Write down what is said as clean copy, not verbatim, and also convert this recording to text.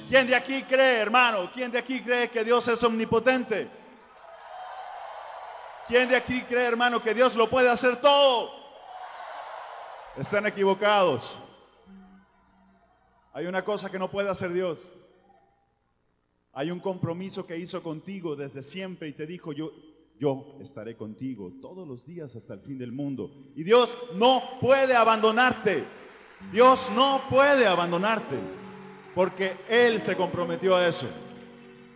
¿Quién de aquí cree, hermano? ¿Quién de aquí cree que Dios es omnipotente? ¿Quién de aquí cree, hermano, que Dios lo puede hacer todo? Están equivocados. Hay una cosa que no puede hacer Dios. Hay un compromiso que hizo contigo desde siempre y te dijo, yo estaré contigo todos los días hasta el fin del mundo. Y Dios no puede abandonarte. Dios no puede abandonarte porque Él se comprometió a eso.